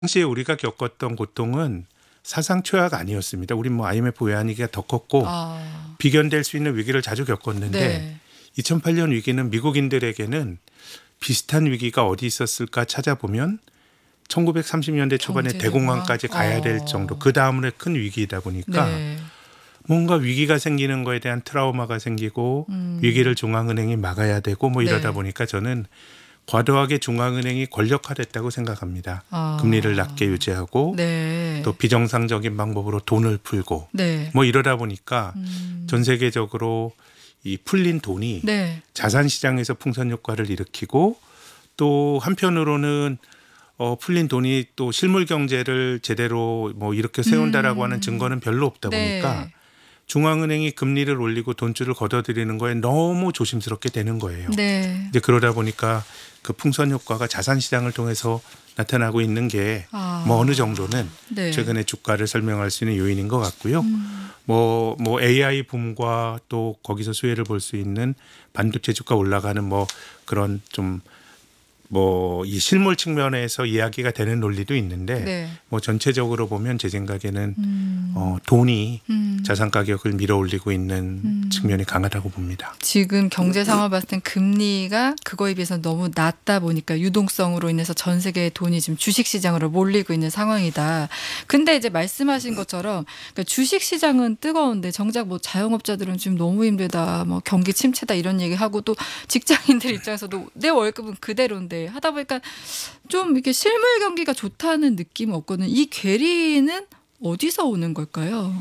당시에 우리가 겪었던 고통은 사상 초유가 아니었습니다. 우리 뭐 IMF 외환위기가 더 컸고 비견될 수 있는 위기를 자주 겪었는데 네. 2008년 위기는 미국인들에게는 비슷한 위기가 어디 있었을까 찾아보면 1930년대 초반에 경제 대공황까지 대공황? 가야 될 정도, 그 다음으로 큰 위기이다 보니까 네. 뭔가 위기가 생기는 거에 대한 트라우마가 생기고 위기를 중앙은행이 막아야 되고 뭐 이러다 네. 보니까 저는 과도하게 중앙은행이 권력화됐다고 생각합니다. 아. 금리를 낮게 유지하고 네. 또 비정상적인 방법으로 돈을 풀고 네. 뭐 이러다 보니까 전 세계적으로 이 풀린 돈이 네. 자산 시장에서 풍선 효과를 일으키고 또 한편으로는 풀린 돈이 또 실물 경제를 제대로 뭐 이렇게 세운다라고 하는 증거는 별로 없다 보니까 네. 중앙은행이 금리를 올리고 돈줄을 걷어들이는 거에 너무 조심스럽게 되는 거예요. 네. 이제 그러다 보니까 그 풍선 효과가 자산 시장을 통해서 나타나고 있는 게 뭐 어느 정도는 네. 최근에 주가를 설명할 수 있는 요인인 것 같고요. 뭐 AI 붐과 또 거기서 수혜를 볼 수 있는 반도체 주가 올라가는 뭐 그런 좀 뭐 이 실물 측면에서 이야기가 되는 논리도 있는데 네. 뭐 전체적으로 보면 제 생각에는 돈이 자산 가격을 밀어올리고 있는 측면이 강하다고 봅니다. 지금 경제 상황을 봤을 땐 금리가 그거에 비해서 너무 낮다 보니까 유동성으로 인해서 전 세계의 돈이 지금 주식 시장으로 몰리고 있는 상황이다. 근데 이제 말씀하신 것처럼 그러니까 주식 시장은 뜨거운데 정작 뭐 자영업자들은 지금 너무 힘들다. 뭐 경기 침체다 이런 얘기하고 또 직장인들 입장에서도 내 월급은 그대로인데 하다 보니까 좀 이렇게 실물 경기가 좋다는 느낌은 없거든요. 이 괴리는 어디서 오는 걸까요?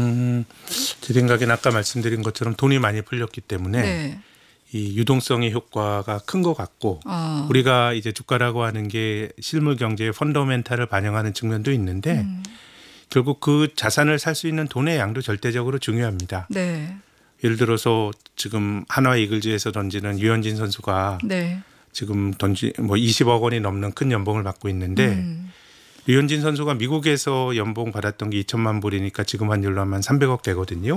제 생각에는 아까 말씀드린 것처럼 돈이 많이 풀렸기 때문에 네. 이 유동성의 효과가 큰 것 같고 우리가 이제 주가라고 하는 게 실물 경제의 펀더멘탈을 반영하는 측면도 있는데 결국 그 자산을 살 수 있는 돈의 양도 절대적으로 중요합니다. 네. 예를 들어서 지금 한화 이글즈에서 던지는 유현진 선수가 네. 지금 뭐 20억 원이 넘는 큰 연봉을 받고 있는데 류현진 선수가 미국에서 연봉 받았던 게 2천만 불이니까 지금 환율로 하면 300억 되거든요.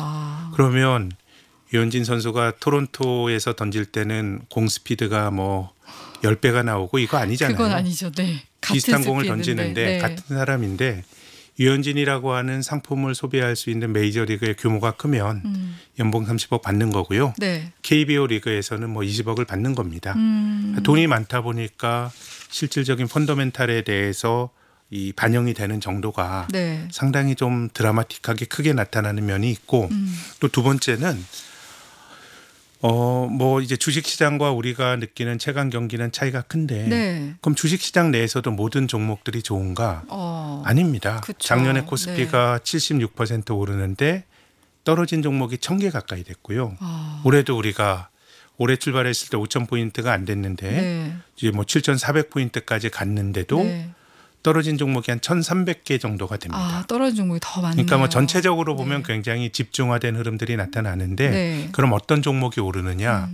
그러면 류현진 선수가 토론토에서 던질 때는 공 스피드가 뭐 10배가 나오고 이거 아니잖아요. 그건 아니죠. 네. 비슷한 공을 스피드인데. 던지는데 네. 같은 사람인데 류현진이라고 하는 상품을 소비할 수 있는 메이저리그의 규모가 크면 연봉 30억 받는 거고요. 네. KBO 리그에서는 뭐 20억을 받는 겁니다. 돈이 많다 보니까 실질적인 펀더멘탈에 대해서 이 반영이 되는 정도가 네. 상당히 좀 드라마틱하게 크게 나타나는 면이 있고 또 두 번째는 뭐 이제 주식시장과 우리가 느끼는 체감 경기는 차이가 큰데 네. 그럼 주식시장 내에서도 모든 종목들이 좋은가? 아닙니다. 그쵸. 작년에 코스피가 76% 오르는데 떨어진 종목이 1,000개 가까이 됐고요. 올해도 우리가 올해 출발했을 때 5,000포인트가 안 됐는데 네. 이제 뭐 7,400포인트까지 갔는데도 네. 떨어진 종목이 한 1,300개 정도가 됩니다. 떨어진 종목이 더 많네요. 그러니까 뭐 전체적으로 보면 굉장히 집중화된 흐름들이 나타나는데 네. 그럼 어떤 종목이 오르느냐?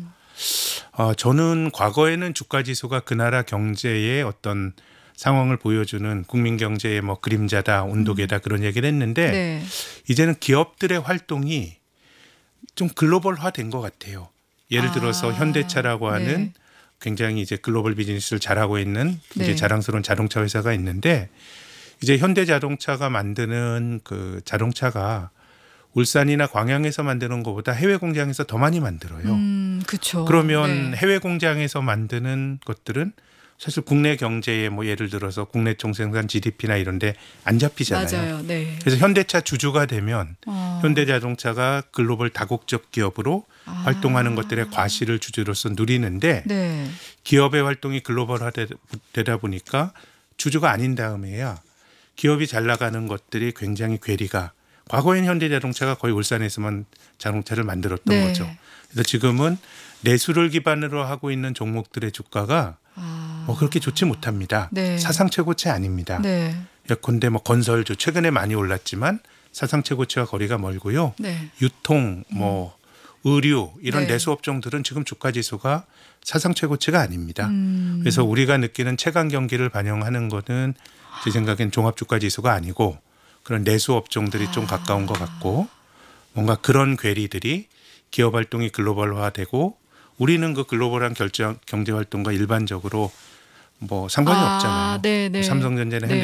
저는 과거에는 주가 지수가 그 나라 경제의 어떤 상황을 보여주는 국민 경제의 뭐 그림자다, 온도계다 그런 얘기를 했는데 네. 이제는 기업들의 활동이 좀 글로벌화된 것 같아요. 예를 들어서 현대차라고 하는 네. 굉장히 이제 글로벌 비즈니스를 잘하고 있는 이제 네. 자랑스러운 자동차 회사가 있는데 이제 현대자동차가 만드는 그 자동차가 울산이나 광양에서 만드는 것보다 해외 공장에서 더 많이 만들어요. 그렇죠. 그러면 네. 해외 공장에서 만드는 것들은 사실 국내 경제에 뭐 예를 들어서 국내 총생산 GDP나 이런 데 안 잡히잖아요. 맞아요. 네. 그래서 현대차 주주가 되면 현대자동차가 글로벌 다국적 기업으로 활동하는 것들의 과실을 주주로서 누리는데 네. 기업의 활동이 글로벌화되다 보니까 주주가 아닌 다음에야 기업이 잘 나가는 것들이 굉장히 괴리가 과거엔 현대자동차가 거의 울산에서만 자동차를 만들었던 네. 거죠. 그래서 지금은 내수를 기반으로 하고 있는 종목들의 주가가 뭐 그렇게 좋지 못합니다. 네. 사상 최고치 아닙니다. 네. 예컨대 뭐 건설주 최근에 많이 올랐지만 사상 최고치와 거리가 멀고요. 네. 유통, 뭐 의류 이런 네. 내수업종들은 지금 주가 지수가 사상 최고치가 아닙니다. 그래서 우리가 느끼는 체감 경기를 반영하는 것은 제 생각엔 종합주가 지수가 아니고 그런 내수업종들이 좀 가까운 것 같고 뭔가 그런 괴리들이 기업 활동이 글로벌화되고 우리는 그 글로벌한 경제 활동과 일반적으로 뭐 상관이 없잖아요. 네네. 삼성전자는 네.